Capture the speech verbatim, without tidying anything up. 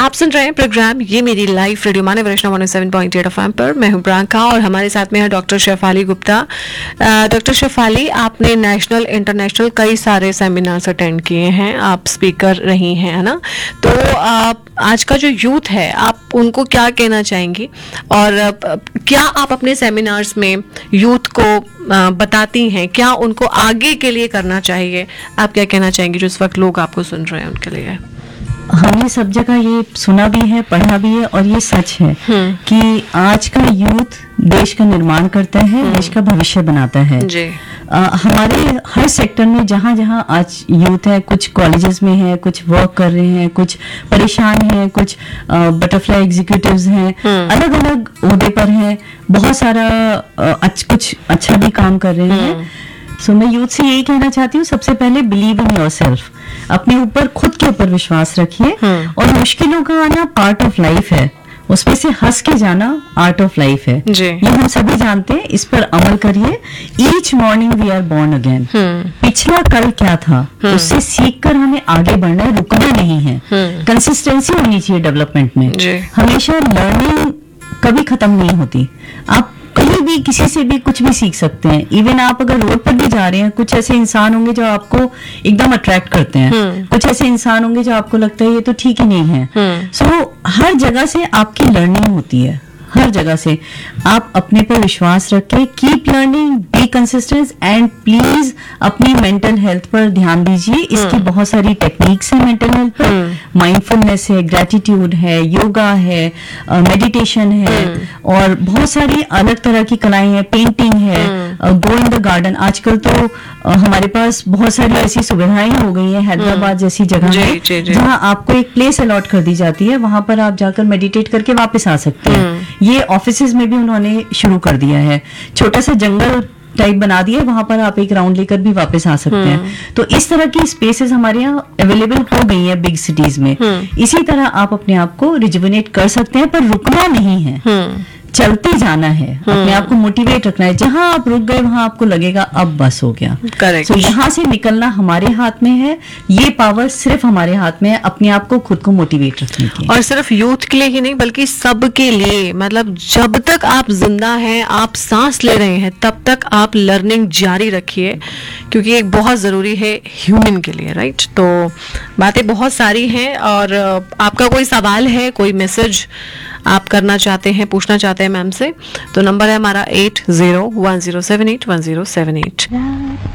आप सुन रहे हैं प्रोग्राम ये मेरी लाइफ रेडियो माने वैष्णव one O seven point eight FM पर। मैं हूं प्रियंका और हमारे साथ में है डॉक्टर शेफाली गुप्ता। डॉक्टर शेफाली, आपने नेशनल इंटरनेशनल कई सारे सेमिनार्स अटेंड किए हैं, आप स्पीकर रही हैं, है ना? तो आप आज का जो यूथ है, आप उनको क्या कहना चाहेंगी और क्या आप अपने सेमिनार्स में यूथ को बताती हैं, क्या उनको आगे के लिए करना चाहिए? आप क्या कहना चाहेंगी जो इस वक्त लोग आपको सुन रहे हैं उनके लिए? हमने सब जगह ये सुना भी है, पढ़ा भी है और ये सच है कि आज का यूथ देश का निर्माण करता है, देश का भविष्य बनाता है जी। आ, हमारे हर सेक्टर में जहाँ जहाँ आज यूथ है, कुछ कॉलेजेस में है, कुछ वर्क कर रहे हैं, कुछ परेशान हैं, कुछ बटरफ्लाई एग्जीक्यूटिव्स हैं, अलग अलग ओहदे पर हैं, बहुत सारा आ, अच्छ, कुछ अच्छा भी काम कर रहे हैं। सो so, मैं यूथ से यही कहना चाहती हूँ, सबसे पहले बिलीव इन योरसेल्फ, अपने ऊपर खुद के ऊपर विश्वास रखिए और मुश्किलों का आना पार्ट ऑफ लाइफ है, उसमें से हंस के जाना आर्ट ऑफ लाइफ है, ये हम सभी जानते हैं। इस पर अमल करिए। Each morning we are born again. पिछला कल क्या था उससे सीख कर हमें आगे बढ़ना है, रुकना नहीं है। कंसिस्टेंसी होनी चाहिए डेवलपमेंट में, हमेशा लर्निंग कभी खत्म नहीं होती। आप कहीं भी किसी से भी कुछ भी सीख सकते हैं। इवन आप अगर रोड पर भी जा रहे हैं, कुछ ऐसे इंसान होंगे जो आपको एकदम अट्रैक्ट करते हैं, कुछ ऐसे इंसान होंगे जो आपको लगता है ये तो ठीक ही नहीं है। सो so, हर जगह से आपकी लर्निंग होती है, हर जगह से। आप अपने पर विश्वास रखें, keep learning, be consistent and please अपनी मेंटल हेल्थ पर ध्यान दीजिए। इसकी बहुत सारी टेक्निक्स हैं मेंटल हेल्थ पर, माइंडफुलनेस है, ग्रेटिट्यूड है, योगा है, मेडिटेशन uh, है और बहुत सारी अलग तरह की कलाएं हैं, पेंटिंग है, गो इन द गार्डन। आजकल तो uh, हमारे पास बहुत सारी ऐसी सुविधाएं हो गई हैं हैदराबाद जैसी जगह में, जहां आपको एक प्लेस अलॉट कर दी जाती है, वहां पर आप जाकर मेडिटेट करके वापस आ सकते हैं। ये ऑफिसेज में भी उन्होंने शुरू कर दिया है, छोटा सा जंगल टाइप बना दिया है, वहां पर आप एक राउंड लेकर भी वापस आ सकते हैं। तो इस तरह की स्पेसेस हमारे यहाँ अवेलेबल हो गई हैं बिग सिटीज में। इसी तरह आप अपने आप को रिजुविनेट कर सकते हैं, पर रुकना नहीं है, चलते जाना है, अपने आप को मोटिवेट रखना है। जहां आप रुक गए वहां आपको लगेगा अब बस हो गया। करेक्ट। so, यहाँ से निकलना हमारे हाथ में है, ये पावर सिर्फ हमारे हाथ में है, अपने आप को खुद को मोटिवेट रखने की। और सिर्फ यूथ के लिए ही नहीं बल्कि सबके लिए, मतलब जब तक आप जिंदा हैं, आप सांस ले रहे हैं, तब तक आप लर्निंग जारी रखिए, क्योंकि एक बहुत जरूरी है ह्यूमन के लिए, राइट? तो बातें बहुत सारी हैं और आपका कोई सवाल है, कोई मैसेज आप करना चाहते हैं, पूछना चाहते हैं मैम से, तो नंबर है हमारा eight zero one zero seven eight one zero seven eight.